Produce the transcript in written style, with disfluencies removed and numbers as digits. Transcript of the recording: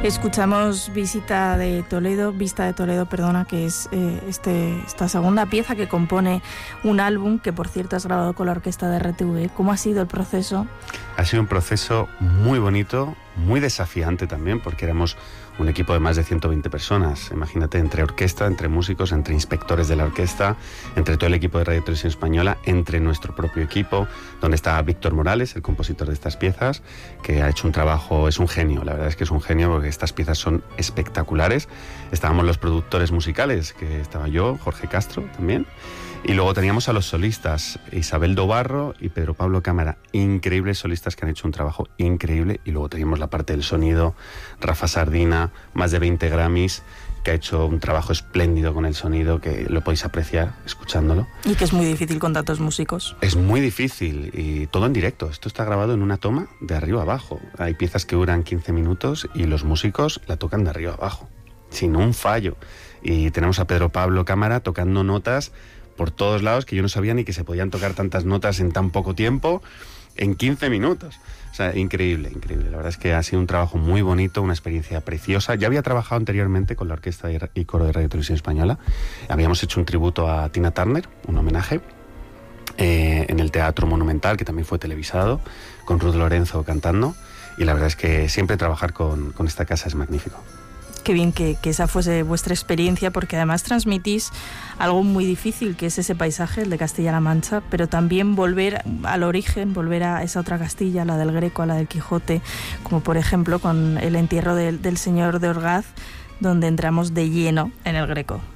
Escuchamos Vista de Toledo, que es esta segunda pieza que compone un álbum que, por cierto, has grabado con la orquesta de RTV. ¿Cómo ha sido el proceso? Ha sido un proceso muy bonito, muy desafiante también, porque éramos un equipo de más de 120 personas. Imagínate, entre orquesta, entre músicos, entre inspectores de la orquesta, entre todo el equipo de Radio Televisión Española, entre nuestro propio equipo, donde está Víctor Morales, el compositor de estas piezas, que ha hecho un trabajo, es un genio, la verdad es que es un genio, porque estas piezas son espectaculares. Estábamos los productores musicales, que estaba yo, Jorge Castro también, y luego teníamos a los solistas, Isabel Dobarro y Pedro Pablo Cámara, increíbles solistas que han hecho un trabajo increíble, y luego teníamos la parte del sonido, Rafa Sardina, más de 20 Grammys, que ha hecho un trabajo espléndido con el sonido, que lo podéis apreciar escuchándolo. Y que es muy difícil con tantos músicos. Es muy difícil, y todo en directo. Esto está grabado en una toma de arriba a abajo. Hay piezas que duran 15 minutos y los músicos la tocan de arriba a abajo, sin un fallo. Y tenemos a Pedro Pablo Cámara tocando notas por todos lados, que yo no sabía ni que se podían tocar tantas notas en tan poco tiempo, en 15 minutos. O sea, increíble, increíble. La verdad es que ha sido un trabajo muy bonito, una experiencia preciosa. Ya había trabajado anteriormente con la Orquesta y Coro de Radio Televisión Española. Habíamos hecho un tributo a Tina Turner, un homenaje, en el Teatro Monumental, que también fue televisado, con Ruth Lorenzo cantando. Y la verdad es que siempre trabajar con esta casa es magnífico. Qué bien que esa fuese vuestra experiencia, porque además transmitís algo muy difícil, que es ese paisaje, el de Castilla-La Mancha, pero también volver al origen, volver a esa otra Castilla, la del Greco, a la del Quijote, como por ejemplo con el entierro del señor de Orgaz, donde entramos de lleno en el Greco.